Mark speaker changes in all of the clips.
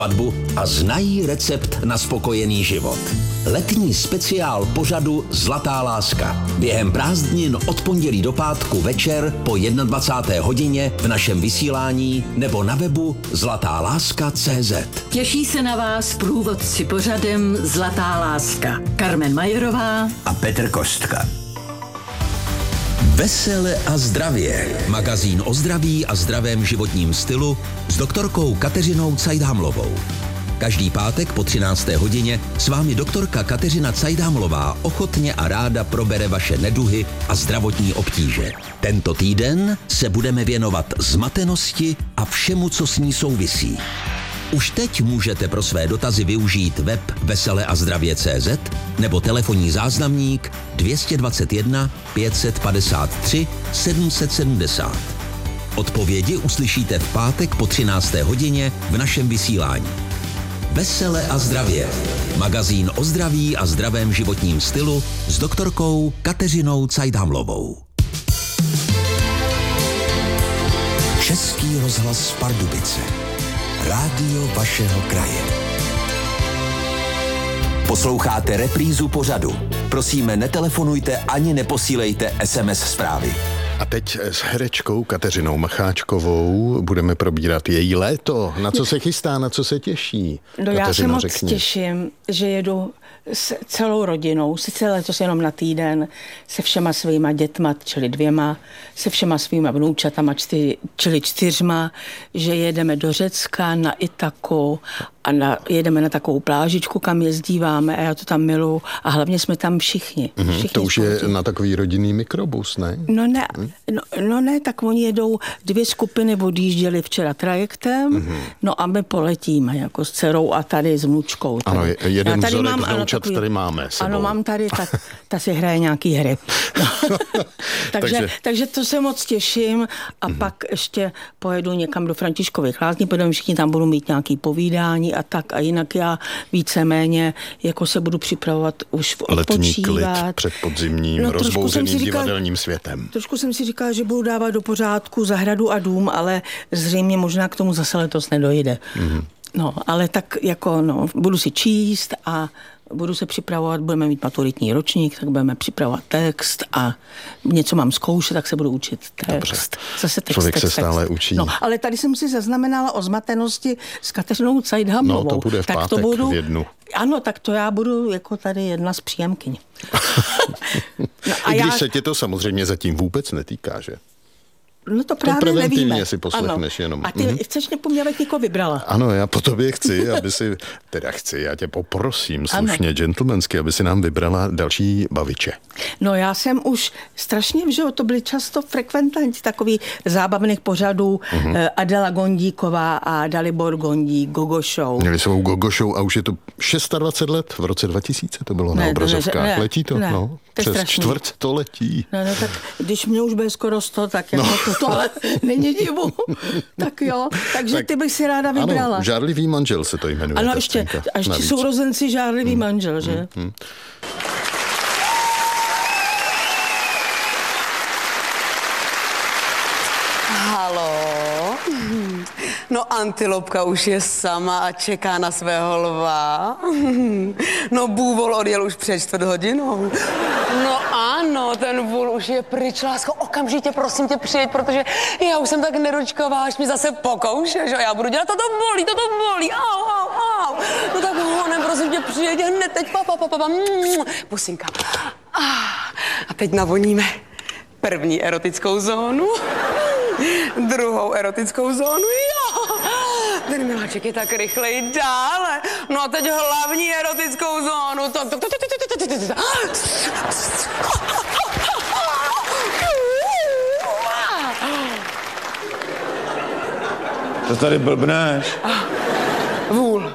Speaker 1: svatbu a znají recept na spokojený život. Letní speciál pořadu Zlatá láska. Během prázdnin od pondělí do pátku večer po 21. hodině v našem vysílání nebo na webu zlatáláska.cz.
Speaker 2: Těší se na vás průvodci pořadem Zlatá láska. Carmen Majerová
Speaker 1: a Petr Kostka. Vesele a zdravě. Magazín o zdraví a zdravém životním stylu s doktorkou Kateřinou Cajdhamlovou. Každý pátek po 13. hodině s vámi doktorka Kateřina Cajdhamlová ochotně a ráda probere vaše neduhy a zdravotní obtíže. Tento týden se budeme věnovat zmatenosti a všemu, co s ní souvisí. Už teď můžete pro své dotazy využít web veseleazdravě.cz nebo telefonní záznamník 221 553 770. Odpovědi uslyšíte v pátek po 13. hodině v našem vysílání. Vesele a zdravě. Magazín o zdraví a zdravém životním stylu s doktorkou Kateřinou Cajdhamlovou. Český rozhlas Pardubice. Rádio vašeho kraje. Posloucháte reprízu pořadu. Prosíme, netelefonujte ani neposílejte SMS zprávy.
Speaker 3: A teď s herečkou Kateřinou Macháčkovou budeme probírat její léto. Na co se chystá, na co se těší?
Speaker 4: No, já se moc těším, že jedu s celou rodinou, sice letos jenom na týden, se všema svýma dětma, čili 2, se všema svýma vnoučatama, čili 4, že jedeme do Řecka, na Itaku a jedeme na takovou plážičku, kam jezdíváme a já to tam miluji a hlavně jsme tam všichni.
Speaker 3: To už je na takový rodinný mikrobus, ne?
Speaker 4: No ne, tak oni jedou, 2 skupiny odjížděli včera trajektem, no a my poletíme jako s dcerou a tady s vnučkou. Tady.
Speaker 3: Ano, jeden vzorek vnoučat tady máme sebou.
Speaker 4: Ano, mám tady, tak ta si hraje nějaký hry. No. takže to se moc těším a pak ještě pojedu někam do Františkových Lázní, protože všichni tam budou mít nějaký povídání a tak a jinak já víceméně jako se budu připravovat už odpočívat.
Speaker 3: Letní klid před podzimním rozbouřeným divadelním světem.
Speaker 4: Trošku jsem si říkala, že budu dávat do pořádku zahradu a dům, ale zřejmě možná k tomu zase letos nedojde. No, ale tak jako budu si číst a budu se připravovat, budeme mít maturitní ročník, tak budeme připravovat text a něco mám zkoušet, tak se budu učit text.
Speaker 3: Dobře.
Speaker 4: Zase text.
Speaker 3: Člověk se stále učí.
Speaker 4: No, ale tady jsem si zaznamenala o zmatenosti s Kateřinou Cajdhamlovou.
Speaker 3: No, to bude v
Speaker 4: tak
Speaker 3: pátek v 1.
Speaker 4: Ano, tak to já budu jako tady jedna z příjemkyň.
Speaker 3: I když se tě to samozřejmě zatím vůbec netýká, že?
Speaker 4: No to právě nevíme.
Speaker 3: Si poslechneš jenom.
Speaker 4: A ty chceš mě, abych někoho vybrala?
Speaker 3: Ano, já po tobě chci, já tě poprosím slušně, gentlemansky, aby si nám vybrala další baviče.
Speaker 4: No já jsem už strašně, že to byli často frekventanti takových zábavných pořadů, Adela Gondíková a Dalibor Gondík, Gogo Show.
Speaker 3: Měli svou Gogo Show a už je to 26 let, v roce 2000 to bylo na obrazovkách. Letí to?
Speaker 4: Ne,
Speaker 3: no,
Speaker 4: to
Speaker 3: přes čtvrt to letí.
Speaker 4: No, tak když mě už bude skoro 100, tak jako to ale není divu. Tak jo, takže ty bych si ráda vybrala.
Speaker 3: Ano, Žárlivý manžel se to jmenuje.
Speaker 4: Ano, ještě sourozenci Žárlivý manžel, že?
Speaker 5: Haló? No antilopka už je sama a čeká na svého lva. No bůvol odjel už před 4 hodinou. No ano, ten vůl už je pryč, lásko, okamžitě prosím tě přijeď, protože já už jsem tak nedočkavá, až mi zase pokoušeš a já budu dělat, toto bolí, au. No tak honem, prosím tě přijeď hned teď, pusinka. A teď navoníme první erotickou zónu. Druhou erotickou zónu, jo. Ten miláček je tak rychlej dále. No a teď hlavní erotickou zónu.
Speaker 6: To tady blbneš?
Speaker 5: Vůl.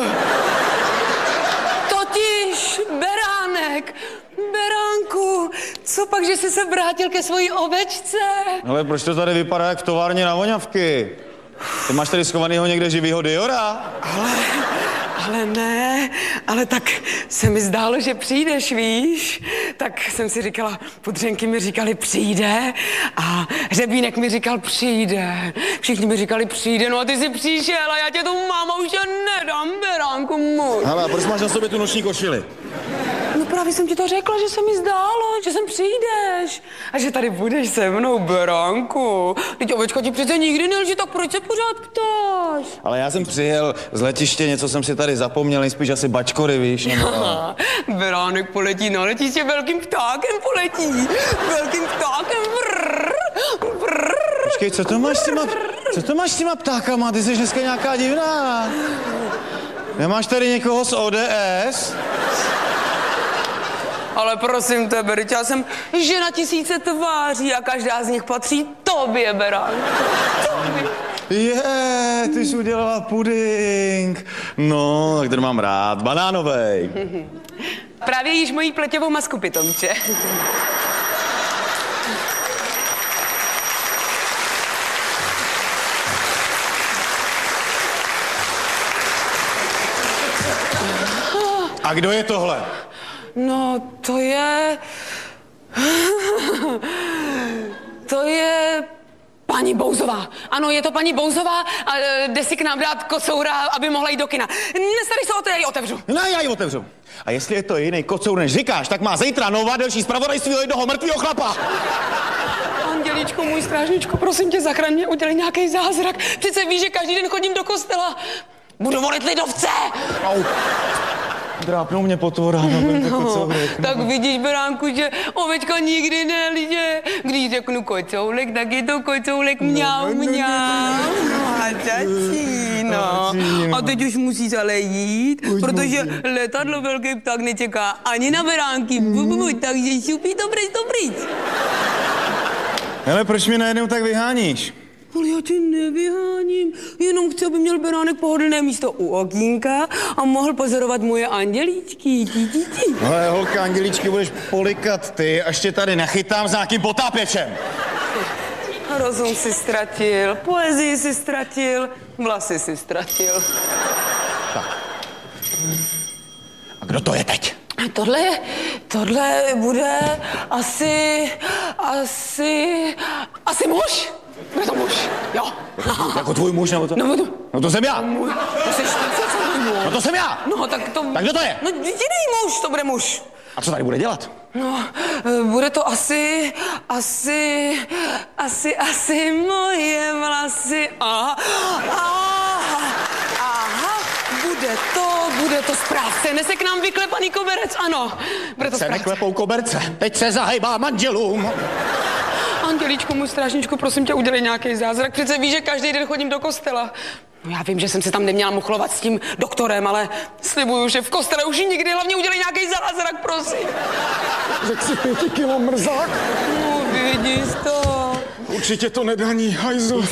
Speaker 5: Totiž beránek. Beránku, co pak, že jsi se vrátil ke svojí ovečce?
Speaker 6: Ale proč to tady vypadá jak v továrně na voňavky? Ty máš tady schovanýho někde živýho Diora?
Speaker 5: Ale ne, ale tak se mi zdálo, že přijdeš, víš? Tak jsem si říkala, pudřenky mi říkali přijde a Hřebínek mi říkal přijde. Všichni mi říkali přijde, no a ty jsi přišel a já tě tu máma už nedám, beránku můj.
Speaker 6: Hele, a proč máš na sobě tu noční košili?
Speaker 5: No právě jsem ti to řekla, že se mi zdálo, že sem přijdeš a že tady budeš se mnou, beránku. Teď ovečka ti přece nikdy nelží, tak proč se pořád ptáš?
Speaker 6: Ale já jsem přijel z letiště, něco jsem si tady zapomněl, nejspíš asi bačkory, víš? Nebo...
Speaker 5: Beránek poletí na letiště, velkým ptákem poletí. Velkým ptákem, vrr, vrr.
Speaker 6: Počkej, co to máš s těma ptákama? Ty jsi dneska nějaká divná. Nemáš tady někoho z ODS?
Speaker 5: Ale prosím tebe, já jsem žena 1000 tváří a každá z nich patří tobě, beránku. Tobě.
Speaker 6: Ty jsi udělala puding. No, tak ten mám rád, banánovej.
Speaker 5: Právě jíš mojí pleťovou masku, pitomče.
Speaker 6: A kdo je tohle?
Speaker 5: No, to je paní Bouzová. Ano, je to paní Bouzová a jde si k nám dát kocoura, aby mohla jít do kina. Nestarej se o to, já ji otevřu.
Speaker 6: No, já ji otevřu. A jestli je to jiný kocour, než říkáš, tak má zítra nová delší zpravodajství o jednoho mrtvýho chlapa.
Speaker 5: Andělíčku, můj strážničku, prosím tě, zachraň mě, udělej nějaký zázrak. Přece víš, že každý den chodím do kostela. Budu volit lidovce.
Speaker 6: Au. Drápnou mě potvora,
Speaker 5: tak vidíš, beránku, že ovečka nikdy nelže. Když řeknu kocoulek, tak je to kocoulek mňau, mňau. No a začíno. A teď už musíš ale jít, protože letadlo velký pták nečeká ani na beránky. Takže šupí to pryč.
Speaker 6: Hele, proč mě najednou tak vyháníš?
Speaker 5: Ale já tě nevyháním, jenom chci, aby měl beránek pohodlné místo u okýnka a mohl pozorovat moje andělíčky.
Speaker 6: Ale holka, andělíčky budeš polikat ty, až tě tady nechytám s nějakým potápěčem.
Speaker 5: Rozum si ztratil, poezii si ztratil, vlasy si ztratil.
Speaker 6: Tak. A kdo to je teď?
Speaker 5: Tohle bude asi muž. Bude to muž, jo.
Speaker 6: Jako tvůj muž, nebo to? No to jsem já.
Speaker 5: To jsi
Speaker 6: No to jsem já.
Speaker 5: No tak to...
Speaker 6: Tak kdo to je?
Speaker 5: No jiný muž, to bude muž.
Speaker 6: A co tady bude dělat?
Speaker 5: No, bude to asi moje vlasy. Aha, bude to správce. Nese k nám vyklepaný koberec, ano. Bude to
Speaker 6: se
Speaker 5: správce.
Speaker 6: neklepou koberce. Teď se zahejbá manželům.
Speaker 5: Andělíčku, můj strážničku, prosím tě, udělej nějaký zázrak. Přece víš, že každý den chodím do kostela. No já vím, že jsem se tam neměla muchlovat s tím doktorem, ale slibuju, že v kostele už nikdy. Hlavně udělej nějaký zázrak, prosím.
Speaker 3: Řek si 5 kilo mrzák.
Speaker 5: No, vidíš to.
Speaker 3: Určitě to nedaní, hajzl.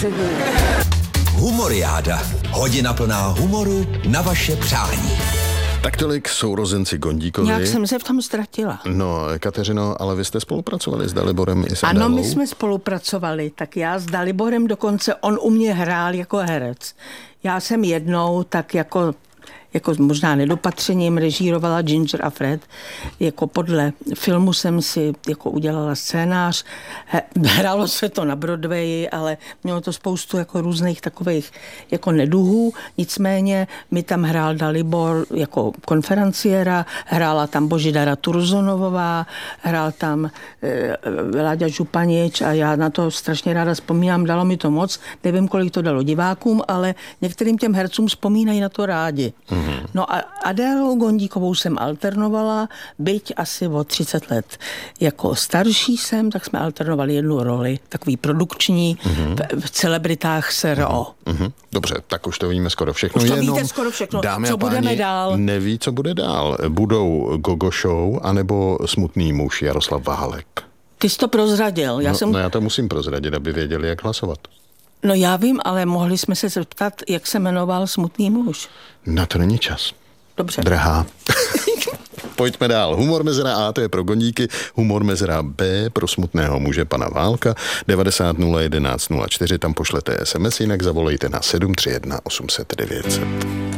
Speaker 1: Humoriáda. Hodina plná humoru na vaše přání.
Speaker 3: Tak tolik sourozenci Gondíkovi.
Speaker 4: Nějak jsem se v tom ztratila.
Speaker 3: No, Kateřino, ale vy jste spolupracovali s Daliborem i s
Speaker 4: Ano,
Speaker 3: Adélou?
Speaker 4: my jsme spolupracovali, tak já s Daliborem dokonce, on u mě hrál jako herec. Já jsem jednou tak jako možná nedopatřením režírovala Ginger a Fred. Jako podle filmu jsem si jako udělala scénář. Hrálo se to na Broadwayi, ale mělo to spoustu jako různých takových jako neduhů. Nicméně mi tam hrál Dalibor jako konferenciéra, hrála tam Božidara Turzonovová, hrál tam Láďa Županič a já na to strašně ráda vzpomínám. Dalo mi to moc. Nevím, kolik to dalo divákům, ale některým těm hercům vzpomínají na to rádi. No a Adélou Gondíkovou jsem alternovala, byť asi o 30 let. Jako starší jsem, tak jsme alternovali jednu roli, takový produkční, v celebritách SRO.
Speaker 3: Dobře, tak už to víme skoro všechno.
Speaker 4: Už to víte skoro všechno.
Speaker 3: Dámy
Speaker 4: co
Speaker 3: a páni,
Speaker 4: budeme dál?
Speaker 3: Neví, co bude dál. Budou Gogo Show anebo Smutný muž Jaroslav Válek.
Speaker 4: Ty jsi to prozradil.
Speaker 3: Já to musím prozradit, aby věděli, jak hlasovat.
Speaker 4: No já vím, ale mohli jsme se zeptat, jak se jmenoval Smutný muž.
Speaker 3: Na to není čas.
Speaker 4: Dobře.
Speaker 3: Drahá. Pojďme dál. Humor mezera A, to je pro Gondíky, humor mezera B pro smutného muže pana Válka. 90 011 04, tam pošlete SMS, jinak zavolejte na 731 800 900.